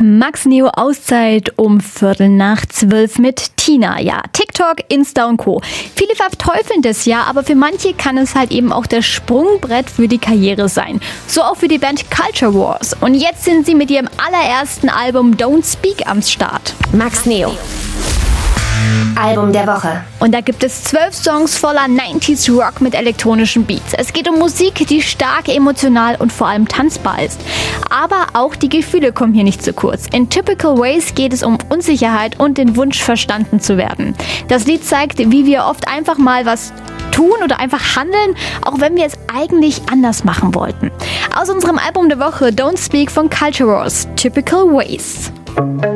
Max Neo Auszeit um 11:45 mit Tina. Ja, TikTok, Insta und Co. Viele verteufeln das ja, aber für manche kann es halt eben auch das Sprungbrett für die Karriere sein. So auch für die Band Culture Wars. Und jetzt sind sie mit ihrem allerersten Album Don't Speak am Start. Max Neo. Album der Woche. Und da gibt es 12 Songs voller 90s Rock mit elektronischen Beats. Es geht um Musik, die stark emotional und vor allem tanzbar ist. Aber auch die Gefühle kommen hier nicht zu kurz. In Typical Ways geht es um Unsicherheit und den Wunsch, verstanden zu werden. Das Lied zeigt, wie wir oft einfach mal was tun oder einfach handeln, auch wenn wir es eigentlich anders machen wollten. Aus unserem Album der Woche Don't Speak von Culture Wars, Typical Ways.